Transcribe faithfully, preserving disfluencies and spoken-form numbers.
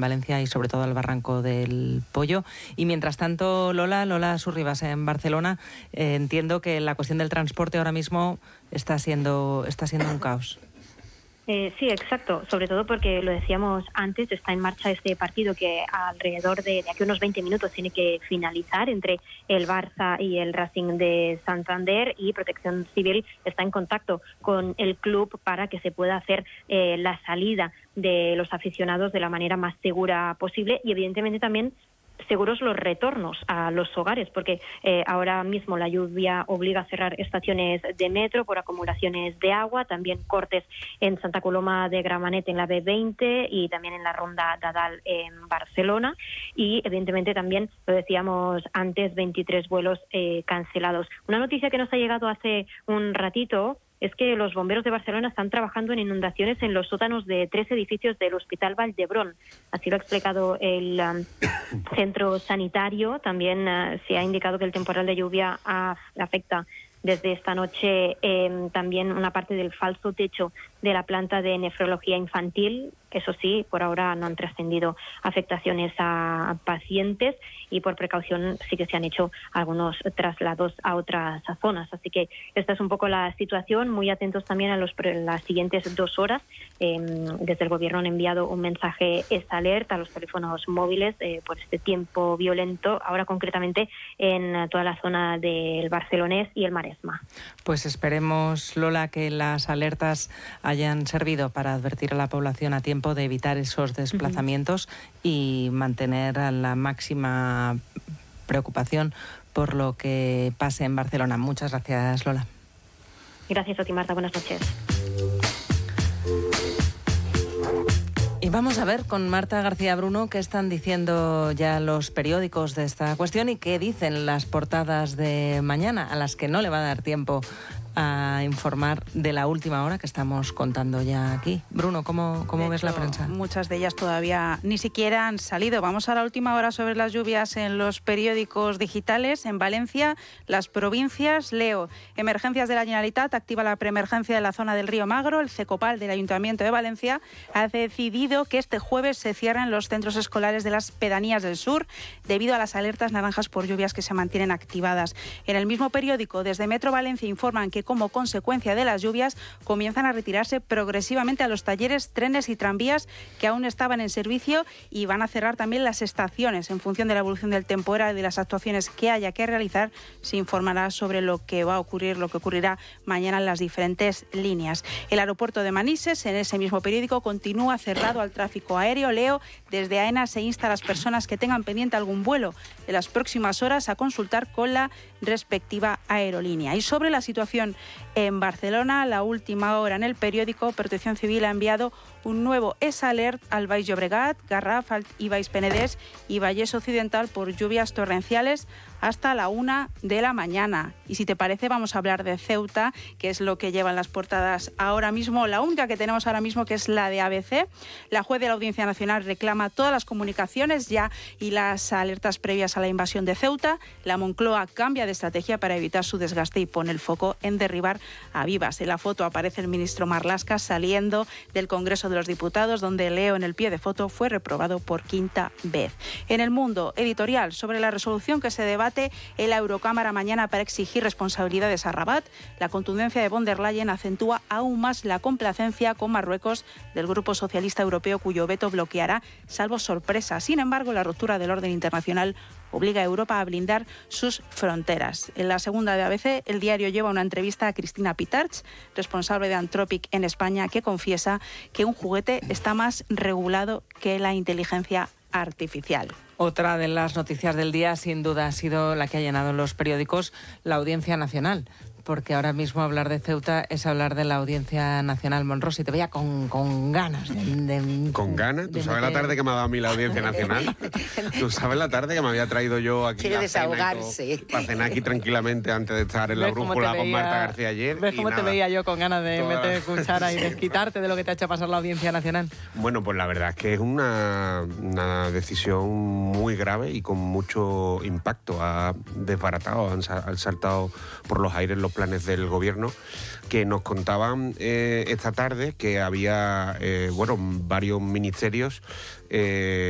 Valencia y sobre todo al Barranco del Pollo. Y mientras tanto, Lola, Lola Surribas en Barcelona, eh, entiendo que la cuestión del transporte ahora mismo está siendo, está siendo un caos. Eh, sí, exacto, sobre todo porque lo decíamos antes, está en marcha este partido que alrededor de, de aquí unos veinte minutos tiene que finalizar entre el Barça y el Racing de Santander, y Protección Civil está en contacto con el club para que se pueda hacer eh, la salida de los aficionados de la manera más segura posible, y evidentemente también seguros los retornos a los hogares, porque eh, ahora mismo la lluvia obliga a cerrar estaciones de metro por acumulaciones de agua, también cortes en Santa Coloma de Gramenet en la B veinte y también en la Ronda d'Adal en Barcelona, y evidentemente también, lo decíamos antes, veintitrés vuelos eh, cancelados. Una noticia que nos ha llegado hace un ratito es que los bomberos de Barcelona están trabajando en inundaciones en los sótanos de tres edificios del Hospital Vall d'Hebron. Así lo ha explicado el um, centro sanitario. También uh, se ha indicado que el temporal de lluvia uh, afecta desde esta noche eh, también una parte del falso techo de la planta de nefrología infantil. Eso sí, por ahora no han trascendido afectaciones a pacientes y por precaución sí que se han hecho algunos traslados a otras zonas. Así que esta es un poco la situación. Muy atentos también a los, las siguientes dos horas. Eh, desde el Gobierno han enviado un mensaje esta alerta a los teléfonos móviles eh, por este tiempo violento, ahora concretamente en toda la zona del Barcelonés y el Maresma. Pues esperemos, Lola, que las alertas hayan servido para advertir a la población a tiempo de evitar esos desplazamientos uh-huh. y mantener a la máxima preocupación por lo que pase en Barcelona. Muchas gracias, Lola. Gracias a ti, Marta. Buenas noches. Y vamos a ver con Marta García Bruno qué están diciendo ya los periódicos de esta cuestión y qué dicen las portadas de mañana, a las que no le va a dar tiempo a informar de la última hora que estamos contando ya aquí. Bruno, ¿cómo, cómo ves hecho, la prensa? Muchas de ellas todavía ni siquiera han salido. Vamos a la última hora sobre las lluvias en los periódicos digitales. En Valencia, las provincias, leo, emergencias de la Generalitat, activa la preemergencia de la zona del Río Magro. El CECOPAL del Ayuntamiento de Valencia ha decidido que este jueves se cierren los centros escolares de las pedanías del sur debido a las alertas naranjas por lluvias que se mantienen activadas. En el mismo periódico, desde Metro Valencia, informan que como consecuencia de las lluvias comienzan a retirarse progresivamente a los talleres, trenes y tranvías que aún estaban en servicio, y van a cerrar también las estaciones. En función de la evolución del temporal y de las actuaciones que haya que realizar, se informará sobre lo que va a ocurrir, lo que ocurrirá mañana en las diferentes líneas. El aeropuerto de Manises, en ese mismo periódico, continúa cerrado al tráfico aéreo. Leo, desde AENA se insta a las personas que tengan pendiente algún vuelo de las próximas horas a consultar con la respectiva aerolínea. Y sobre la situación en Barcelona, la última hora en el periódico, Protección Civil ha enviado un nuevo ES-Alert al Baix Llobregat, Garraf y Baix Penedès y Vallès Occidental por lluvias torrenciales hasta la una de la mañana. Y si te parece, vamos a hablar de Ceuta, que es lo que llevan las portadas ahora mismo, la única que tenemos ahora mismo, que es la de A B C. La juez de la Audiencia Nacional reclama todas las comunicaciones ya y las alertas previas a la invasión de Ceuta. La Moncloa cambia de estrategia para evitar su desgaste y pone el foco en derribar a Vivas. En la foto aparece el ministro Marlaska saliendo del Congreso de los Diputados, donde Leo, en el pie de foto, fue reprobado por quinta vez. En El Mundo, editorial sobre la resolución que se debate en la Eurocámara mañana para exigir responsabilidades a Rabat. La contundencia de von der Leyen acentúa aún más la complacencia con Marruecos del Grupo Socialista Europeo, cuyo veto bloqueará salvo sorpresa. Sin embargo, la ruptura del orden internacional obliga a Europa a blindar sus fronteras. En la segunda de A B C, el diario lleva una entrevista a Cristina Pitarch, responsable de Anthropic en España, que confiesa que un juguete está más regulado que la inteligencia artificial. Otra de las noticias del día, sin duda, ha sido la que ha llenado los periódicos, la Audiencia Nacional. Porque ahora mismo hablar de Ceuta es hablar de la Audiencia Nacional. Monrosi, te veía con, con ganas. De, de, ¿Con ganas? ¿Tú sabes meter... la tarde que me ha dado a mí la Audiencia Nacional? ¿Tú sabes la tarde que me había traído yo aquí? Quiere desahogarse. Para cenar aquí tranquilamente antes de estar en la brújula con veía, Marta García ayer. ¿Ves cómo te nada, veía yo con ganas de toda... meter cuchara y desquitarte de lo que te ha hecho pasar la Audiencia Nacional? Bueno, pues la verdad es que es una, una decisión muy grave y con mucho impacto. Ha desbaratado, han, han saltado por los aires los planes del gobierno, que nos contaban eh, esta tarde que había eh, bueno, varios ministerios eh,